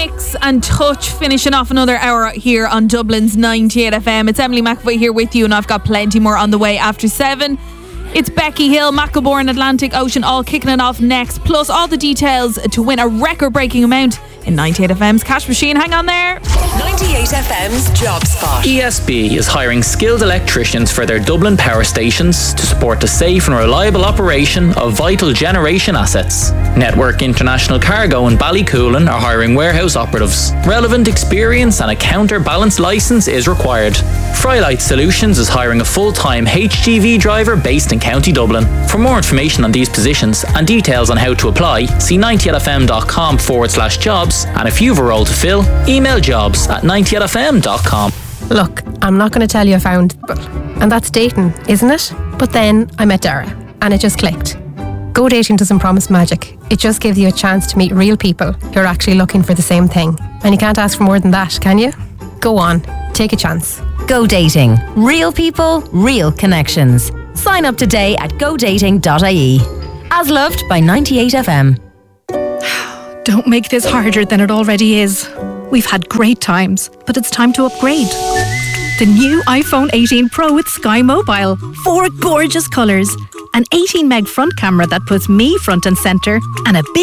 Mix and Touch finishing off another hour here on Dublin's 98 FM. It's Emily McAvoy here with you, and I've got plenty more on the way after 7. It's Becky Hill, Mackleborn, Atlantic Ocean all kicking it off next, plus all the details to win a record-breaking amount in 98 FM's Cash Machine. Hang on there. 98 FM's Job Spot. ESB is hiring skilled electricians for their Dublin power stations to support the safe and reliable operation of vital generation assets. Network International Cargo and Ballycoolan are hiring warehouse operatives. Relevant experience and a counterbalance licence is required. Frylight Solutions is hiring a full-time HGV driver based in County Dublin. For more information on these positions and details on how to apply, see 98fm.com/jobs, and if you've a role to fill, email jobs@98fm.com. Look, I'm not going to tell you I found, and that's dating, isn't it? But then I met Dara, and it just clicked. Go Dating doesn't promise magic. It just gives you a chance to meet real people who are actually looking for the same thing. And you can't ask for more than that, can you? Go on, take a chance. Go Dating. Real people, real connections. Sign up today at godating.ie. As loved by 98 FM. Don't make this harder than it already is. We've had great times, but it's time to upgrade. The new iPhone 18 Pro with Sky Mobile. 4 gorgeous colours. An 18 meg front camera that puts me front and centre. And a big